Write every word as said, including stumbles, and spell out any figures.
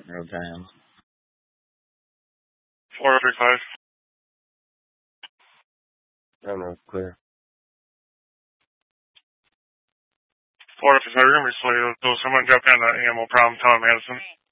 Real time. four three five. I don't know, clear. four three five, you're going to be slow. So someone drop down the animal problem, Tom Madison.